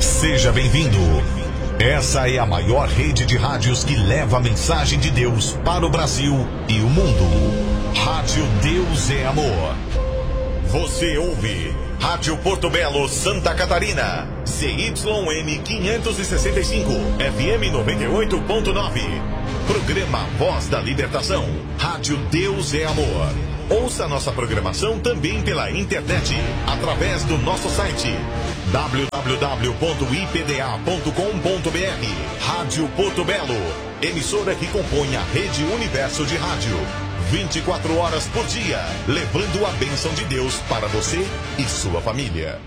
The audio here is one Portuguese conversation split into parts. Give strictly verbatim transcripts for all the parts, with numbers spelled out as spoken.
Seja bem-vindo. Essa é a maior rede de rádios que leva a mensagem de Deus para o Brasil e o mundo. Rádio Deus é Amor. Você ouve Rádio Porto Belo, Santa Catarina. C Y M quinhentos e sessenta e cinco, F M noventa e oito ponto nove. Programa Voz da Libertação. Rádio Deus é Amor. Ouça nossa programação também pela internet, através do nosso site w w w ponto i p d a ponto com ponto b r. Rádio Porto Belo, emissora que compõe a Rede Universo de Rádio. vinte e quatro horas por dia, levando a bênção de Deus para você e sua família.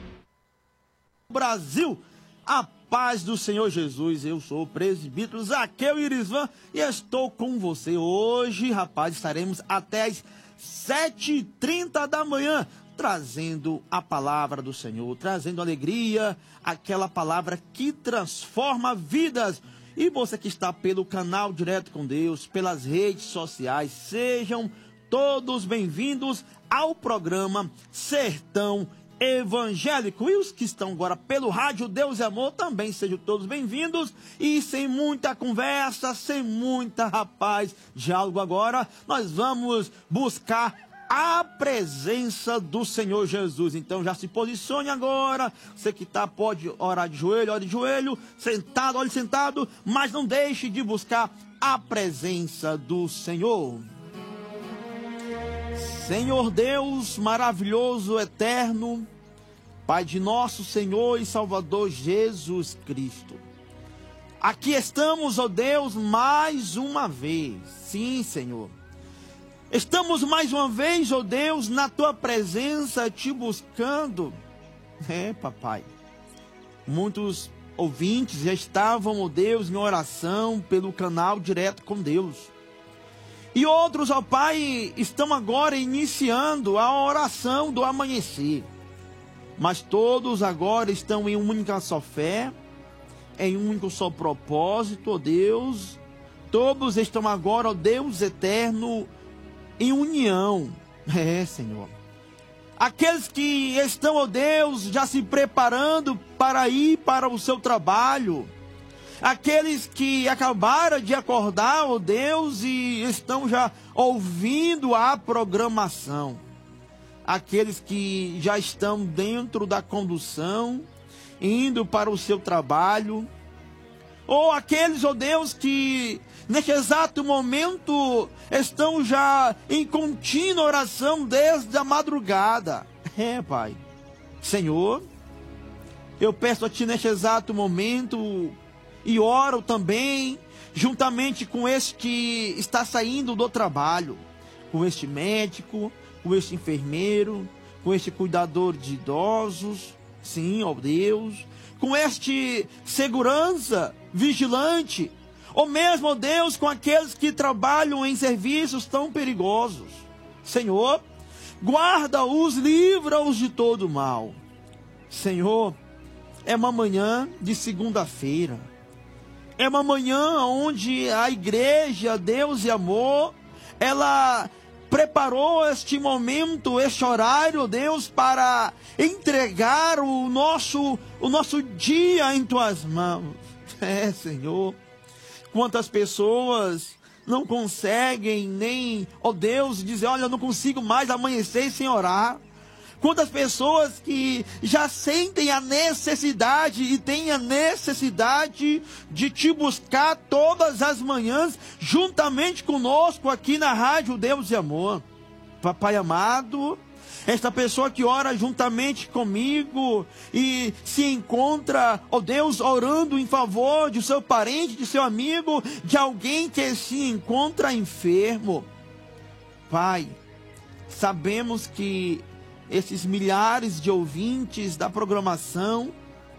Brasil, a paz do Senhor Jesus. Eu sou o presbítero Zaqueu Irisvan e estou com você. Hoje, rapaz, estaremos até as sete e trinta da manhã, trazendo a palavra do Senhor, trazendo alegria, aquela palavra que transforma vidas. E você que está pelo canal Direto com Deus, pelas redes sociais, sejam todos bem-vindos ao programa Sertão Evangélico. E os que estão agora pelo rádio Deus e Amor, também sejam todos bem-vindos. E sem muita conversa, sem muita, rapaz, diálogo agora, nós vamos buscar a presença do Senhor Jesus. Então já se posicione agora. Você que está, pode orar de joelho, ore de joelho, sentado, olhe sentado, mas não deixe de buscar a presença do Senhor. Senhor Deus maravilhoso, eterno, Pai de nosso Senhor e Salvador Jesus Cristo, aqui estamos, ó Deus, mais uma vez. Sim, Senhor, estamos mais uma vez, ó Deus, na Tua presença, te buscando. É, papai, muitos ouvintes já estavam, ó Deus, em oração pelo canal Direto com Deus. E outros, ó Pai, estão agora iniciando a oração do amanhecer. Mas todos agora estão em uma única só fé, em um único só propósito, ó Deus. Todos estão agora, ó Deus eterno, em união. É, Senhor. Aqueles que estão, ó Deus, já se preparando para ir para o seu trabalho. Aqueles que acabaram de acordar, ó Deus, e estão já ouvindo a programação. Aqueles que já estão dentro da condução, indo para o seu trabalho. Ou aqueles, ó Deus, que neste exato momento estão já em contínua oração desde a madrugada. É, Pai. Senhor, eu peço a Ti neste exato momento, e oro também, juntamente com este que está saindo do trabalho, com este médico, com este enfermeiro, com este cuidador de idosos, sim, ó Deus, com este segurança, vigilante, ou mesmo, ó Deus, com aqueles que trabalham em serviços tão perigosos. Senhor, guarda-os, livra-os de todo mal. Senhor, é uma manhã de segunda-feira. É uma manhã onde a igreja, Deus e Amor, ela preparou este momento, este horário, Deus, para entregar o nosso, o nosso dia em Tuas mãos. É, Senhor, quantas pessoas não conseguem nem, ó Deus, dizer, olha, eu não consigo mais amanhecer sem orar. Quantas pessoas que já sentem a necessidade e têm a necessidade de Te buscar todas as manhãs, juntamente conosco aqui na Rádio Deus e Amor. Papai amado, esta pessoa que ora juntamente comigo e se encontra, ó Deus, orando em favor de seu parente, de seu amigo, de alguém que se encontra enfermo. Pai, sabemos que esses milhares de ouvintes da programação,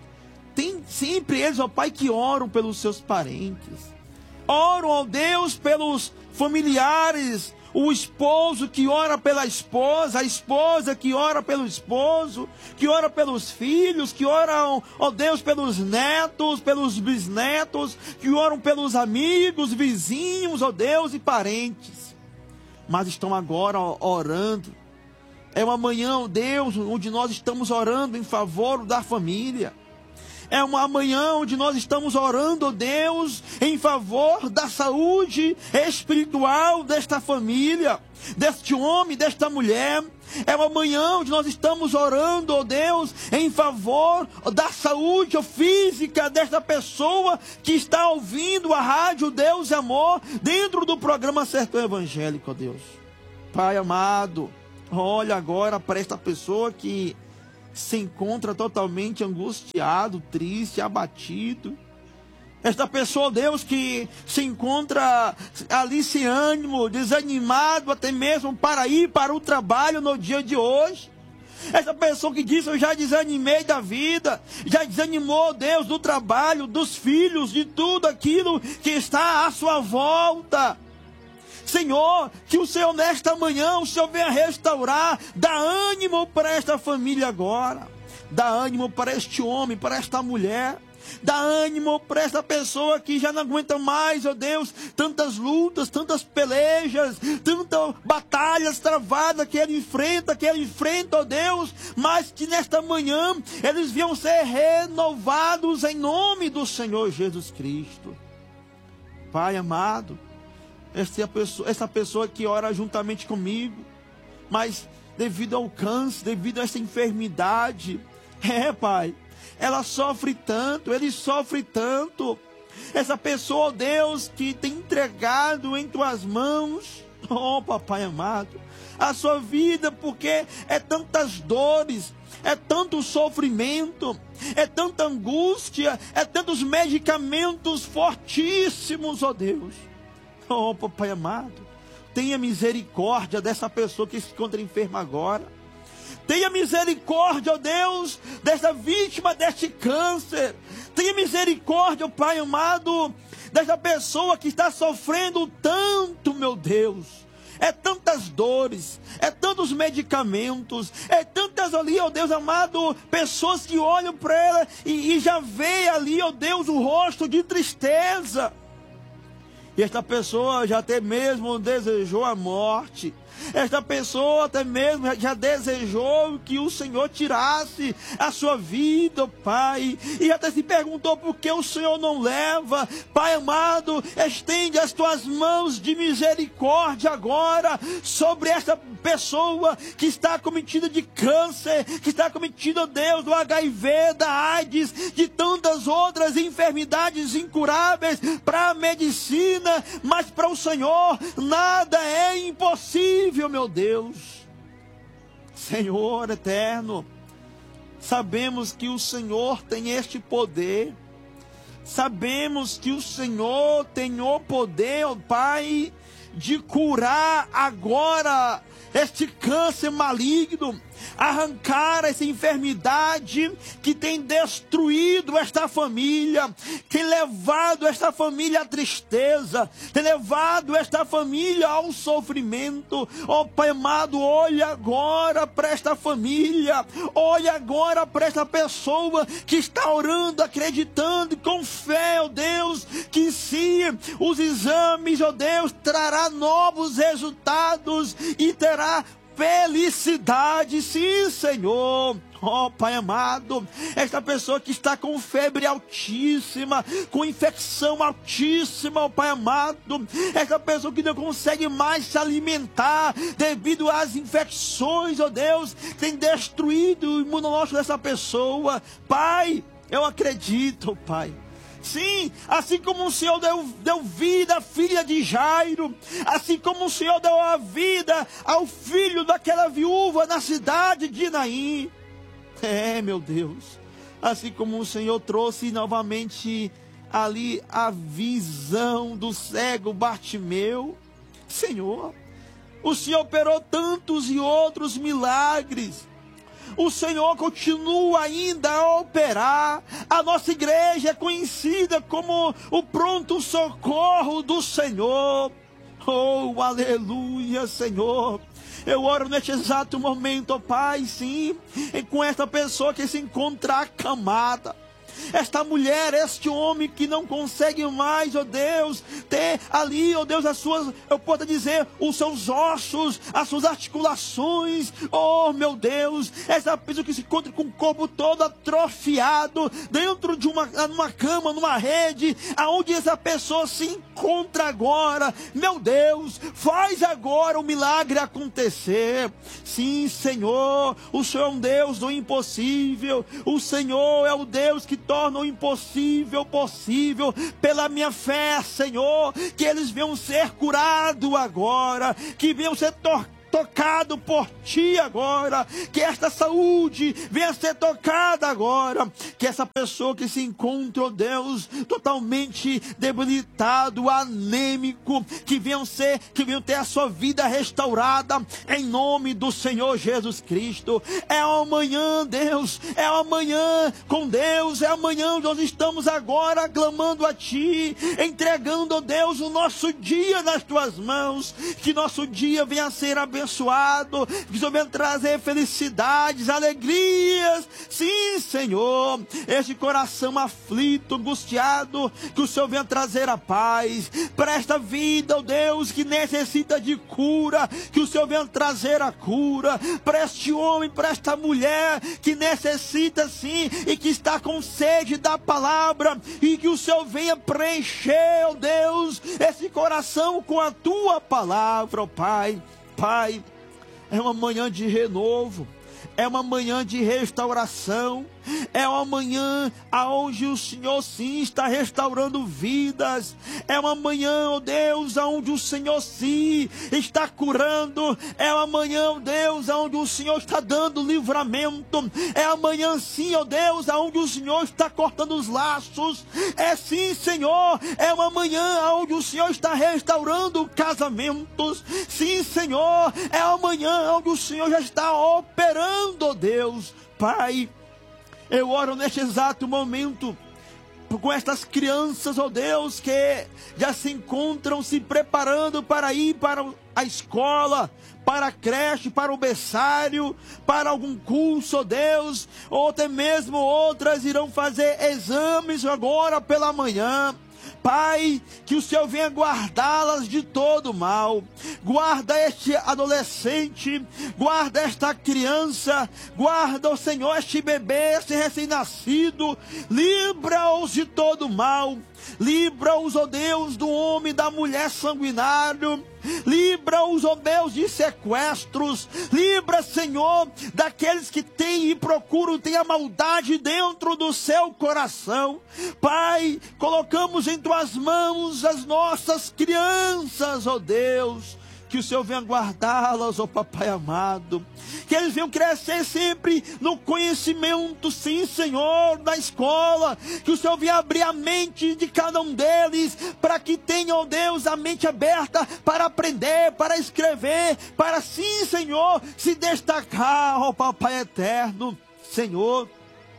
tem sempre eles, ó Pai, que oram pelos seus parentes. Oram, ó Deus, pelos familiares, o esposo que ora pela esposa, a esposa que ora pelo esposo, que ora pelos filhos, que oram, ó Deus, pelos netos, pelos bisnetos, que oram pelos amigos, vizinhos, ó Deus, e parentes. Mas estão agora orando. É uma manhã, ó Deus, onde nós estamos orando em favor da família. É uma manhã onde nós estamos orando, ó Deus, em favor da saúde espiritual desta família, deste homem, desta mulher. É uma manhã onde nós estamos orando, ó Deus, em favor da saúde física desta pessoa que está ouvindo a rádio Deus e Amor dentro do programa Sertão Evangélico, ó Deus. Pai amado, olha agora para esta pessoa que se encontra totalmente angustiado, triste, abatido. Esta pessoa, Deus, que se encontra ali sem ânimo, desanimado até mesmo para ir para o trabalho no dia de hoje. Essa pessoa que diz: eu já desanimei da vida, já desanimou, Deus, do trabalho, dos filhos, de tudo aquilo que está à sua volta. Senhor, que o Senhor nesta manhã, o Senhor venha restaurar, dá ânimo para esta família agora, dá ânimo para este homem, para esta mulher, dá ânimo para esta pessoa que já não aguenta mais, ó Deus, tantas lutas, tantas pelejas, tantas batalhas travadas que ele enfrenta, que ele enfrenta, ó Deus, mas que nesta manhã eles venham ser renovados em nome do Senhor Jesus Cristo. Pai amado, Essa pessoa, essa pessoa que ora juntamente comigo, mas devido ao câncer, devido a essa enfermidade, é, Pai, ela sofre tanto, ele sofre tanto. Essa pessoa, ó Deus, que tem entregado em tuas mãos, ó Papai amado, a sua vida, porque é tantas dores, é tanto sofrimento, é tanta angústia, é tantos medicamentos fortíssimos, ó Deus. Oh, Papai amado, tenha misericórdia dessa pessoa que se encontra enferma agora. Tenha misericórdia, ó Deus, dessa vítima deste câncer. Tenha misericórdia, ó Pai amado, dessa pessoa que está sofrendo tanto, meu Deus. É tantas dores, é tantos medicamentos, é tantas ali, ó Deus amado, pessoas que olham para ela e, e já vê ali, ó Deus, o rosto de tristeza. E esta pessoa já até mesmo desejou a morte. Esta pessoa até mesmo já desejou que o Senhor tirasse a sua vida, Pai. E até se perguntou por que o Senhor não leva. Pai amado, estende as tuas mãos de misericórdia agora sobre esta pessoa que está acometida de câncer, que está acometida, Deus, do H I V, da AIDS, de tantas outras enfermidades incuráveis para a medicina, mas para o Senhor nada é impossível, meu Deus. Senhor eterno, sabemos que o Senhor tem este poder, sabemos que o Senhor tem o poder, ó Pai, de curar agora este câncer maligno, arrancar essa enfermidade que tem destruído esta família, tem levado esta família à tristeza, tem levado esta família ao sofrimento. Ó Pai amado, olha agora para esta família, olha agora para esta pessoa que está orando, acreditando com fé, ó Deus, que se os exames, ó Deus, trará novos resultados e terá felicidade, sim, Senhor. Ó Pai amado, esta pessoa que está com febre altíssima, com infecção altíssima, ó Pai amado, esta pessoa que não consegue mais se alimentar devido às infecções, ó Deus, tem destruído o imunológico dessa pessoa. Pai, eu acredito, Pai. Sim, assim como o Senhor deu, deu vida à filha de Jairo, assim como o Senhor deu a vida ao filho daquela viúva na cidade de Naim. É, meu Deus, assim como o Senhor trouxe novamente ali a visão do cego Bartimeu, Senhor, o Senhor operou tantos e outros milagres. O Senhor continua ainda a operar. A nossa igreja é conhecida como o pronto socorro do Senhor. Oh, aleluia, Senhor. Eu oro neste exato momento, ó Pai, sim, com esta pessoa que se encontra acamada. esta mulher, este homem que não consegue mais, ó Deus, ter ali, ó Deus, as suas, eu posso dizer, os seus ossos, as suas articulações, oh meu Deus, essa pessoa que se encontra com o corpo todo atrofiado, dentro de uma, numa cama, numa rede, aonde essa pessoa se encontra agora, meu Deus, faz agora o milagre acontecer. Sim, Senhor, o Senhor é um Deus do impossível, o Senhor é o Deus que torna o impossível possível. Pela minha fé, Senhor, que eles venham ser curados agora, que venham ser tornados tocado por ti agora, que esta saúde venha a ser tocada agora, que essa pessoa que se encontra, ó Deus, totalmente debilitado, anêmico, que venham ser, que venham ter a sua vida restaurada, em nome do Senhor Jesus Cristo. É amanhã, Deus, é amanhã com Deus, é amanhã onde nós estamos agora clamando a ti, entregando, ó Deus, o nosso dia nas tuas mãos, que nosso dia venha a ser abençoado, abençoado, que o Senhor venha trazer felicidades, alegrias, sim, Senhor, este coração aflito, angustiado, que o Senhor venha trazer a paz para esta vida, ó Deus, que necessita de cura, que o Senhor venha trazer a cura para este homem, para esta mulher que necessita sim e que está com sede da palavra, e que o Senhor venha preencher, ó Deus, esse coração com a tua palavra, ó Pai. Pai, é uma manhã de renovo, é uma manhã de restauração, é uma manhã aonde o Senhor sim está restaurando vidas, é uma manhã, ó Deus, aonde o Senhor sim está curando, é uma manhã, ó Deus, aonde o Senhor está dando livramento, é amanhã sim, ó Deus, aonde o Senhor está cortando os laços, é sim, Senhor, é uma manhã aonde o Senhor está restaurando casamentos, sim, Senhor, é amanhã onde o Senhor já está operando, ó Deus. Pai, eu oro neste exato momento com estas crianças, ó Deus, que já se encontram se preparando para ir para a escola, para a creche, para o berçário, para algum curso, ó Deus, ou até mesmo outras irão fazer exames agora pela manhã. Pai, que o Senhor venha guardá-las de todo mal. Guarda este adolescente, guarda esta criança, guarda, ó Senhor, este bebê, este recém-nascido, livra-os de todo mal. Livra-os, ó Deus, do homem e da mulher sanguinário. Livra-os, ó Deus, de sequestros. Livra, Senhor, daqueles que têm e procuram ter a maldade dentro do seu coração. Pai, colocamos em tuas mãos as nossas crianças, ó Deus. Que o Senhor venha guardá-las, ó Papai amado. Que eles venham crescer sempre no conhecimento, sim, Senhor, na escola. Que o Senhor venha abrir a mente de cada um deles, para que tenham, ó Deus, a mente aberta para aprender, para escrever, para sim, Senhor, se destacar, ó Papai eterno. Senhor,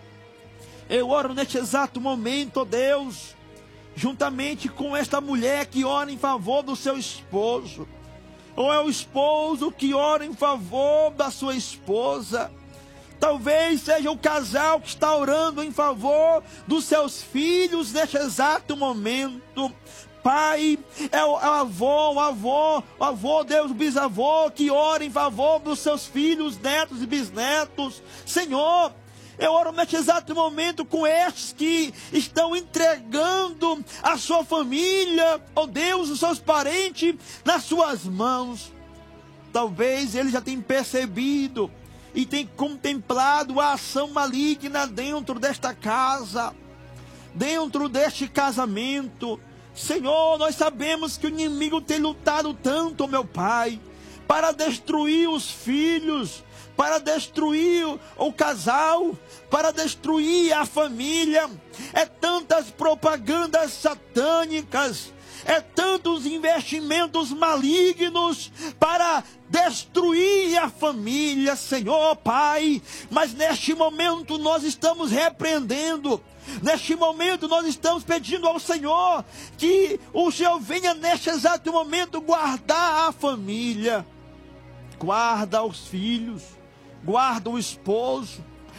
eu oro neste exato momento, ó Deus, juntamente com esta mulher que ora em favor do seu esposo. Ou é o esposo que ora em favor da sua esposa. Talvez seja o casal que está orando em favor dos seus filhos neste exato momento. Pai, é o avô, o avô, o avô, Deus, o bisavô que ora em favor dos seus filhos, netos e bisnetos. Senhor, eu oro neste exato momento com estes que estão entregando a sua família, ó Deus, os seus parentes, nas suas mãos. Talvez eles já tenham percebido e tenham contemplado a ação maligna dentro desta casa, dentro deste casamento. Senhor, nós sabemos que o inimigo tem lutado tanto, meu Pai, para destruir os filhos, para destruir o casal, para destruir a família. É tantas propagandas satânicas, é tantos investimentos malignos para destruir a família, Senhor Pai. Mas neste momento nós estamos repreendendo, neste momento nós estamos pedindo ao Senhor que o Senhor venha neste exato momento guardar a família, guarda os filhos, guarda o esposo,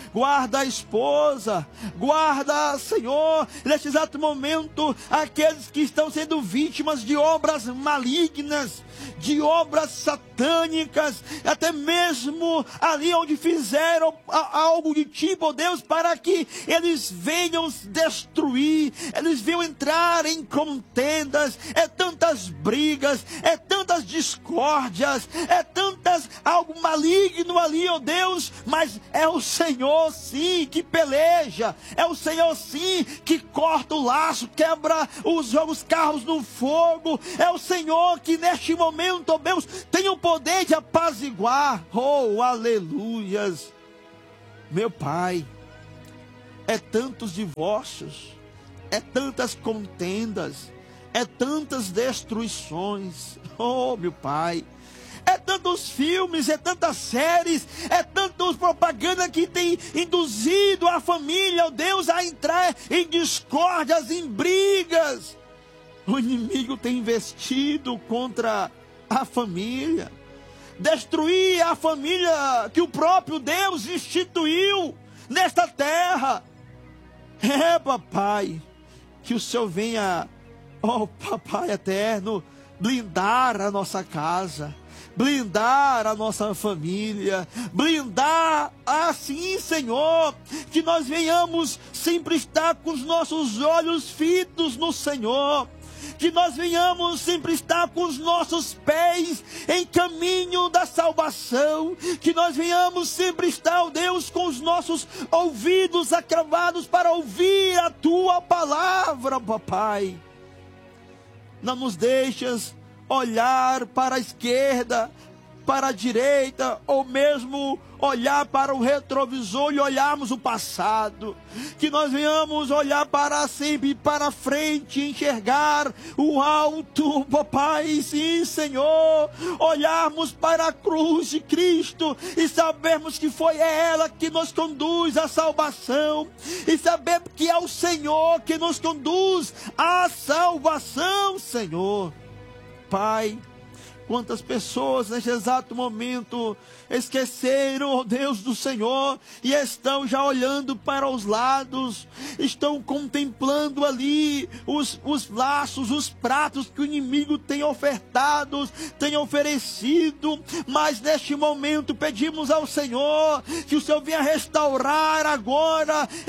guarda a esposa, guarda, Senhor, neste exato momento, aqueles que estão sendo vítimas de obras malignas, de obras satânicas, até mesmo ali onde fizeram algo de tipo, ó Deus, para que eles venham destruir, eles venham entrar em contendas, é tantas brigas, é tantas discórdias, é tantas, algo maligno ali, ó Deus, mas é o Senhor sim que peleja, é o Senhor sim que corta o laço, quebra os, os carros no fogo, é o Senhor que neste momento, ó Deus, tem o poder de apaziguar, oh, aleluias, meu Pai, é tantos divórcios, é tantas contendas, é tantas destruições, oh, meu Pai, é tantos filmes, é tantas séries, é tantas propaganda que tem induzido a família, ó Deus, a entrar em discórdias, em brigas. O inimigo tem investido contra a família, destruir a família que o próprio Deus instituiu nesta terra. É, papai, que o Senhor venha, ó papai eterno, blindar a nossa casa, blindar a nossa família, blindar assim, Senhor, que nós venhamos sempre estar com os nossos olhos fitos no Senhor, que nós venhamos sempre estar com os nossos pés em caminho da salvação, que nós venhamos sempre estar, ó Deus, com os nossos ouvidos acravados para ouvir a Tua palavra, papai. Não nos deixas olhar para a esquerda, para a direita, ou mesmo olhar para o retrovisor e olharmos o passado. Que nós venhamos olhar para sempre, para frente, enxergar o alto, papai, sim, Senhor. Olharmos para a cruz de Cristo e sabermos que foi ela que nos conduz à salvação. E saber que é o Senhor que nos conduz à salvação, Senhor. Pai, quantas pessoas neste exato momento esqueceram, ó Deus, do Senhor e estão já olhando para os lados, estão contemplando ali os, os laços, os pratos que o inimigo tem ofertado, tem oferecido, mas neste momento pedimos ao Senhor que o Senhor venha restaurar agora